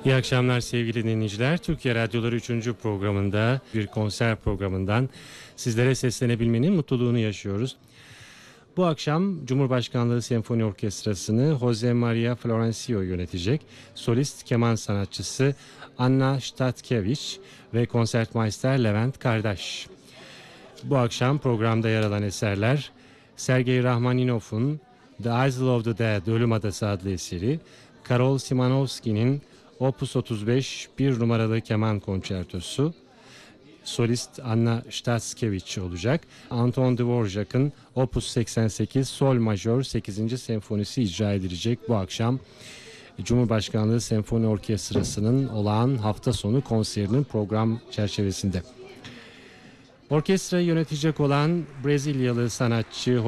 İyi akşamlar sevgili dinleyiciler. Türkiye Radyoları 3. programında bir konser programından sizlere seslenebilmenin mutluluğunu yaşıyoruz. Bu akşam Cumhurbaşkanlığı Senfoni Orkestrası'nı Jose Maria Florencio yönetecek. Solist keman sanatçısı Anna Statkevich ve konsertmeister Levent Kardaş. Bu akşam programda yer alan eserler Sergei Rahmaninov'un The Isle of the Dead, Ölüm Adası adlı eseri, Karol Szymanowski'nin Opus 35 1 numaralı keman konçertosu, solist Anna Statkevich olacak. Anton Dvorak'ın Opus 88 Sol Majör 8. senfonisi icra edilecek bu akşam. Cumhurbaşkanlığı Senfoni Orkestrası'nın olağan hafta sonu konserinin program çerçevesinde. Orkestrayı yönetecek olan Brezilyalı sanatçı